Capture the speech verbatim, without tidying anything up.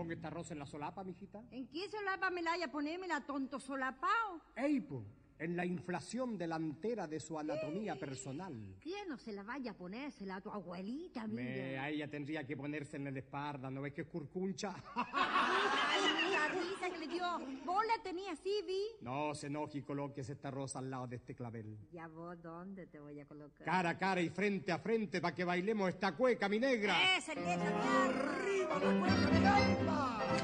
con esta rosa en la solapa, mijita? ¿En qué solapa me la haya ponérmela, tonto solapao? Ey, po, en la inflación delantera de su anatomía personal. ¿Quién no se la vaya a ponérsela a tu abuelita, mira? Me, a ella tendría que ponerse en la espalda, ¿no ves que es curcuncha? Ay, la risa que le dio. ¿Vos la tenías así, vi? No se enoje y coloques esta rosa al lado de este clavel. ¿Ya vos dónde te voy a colocar? Cara a cara y frente a frente para que bailemos esta cueca, mi negra. ¡Ese, que esa ¡Arriba la cueca, mi alma!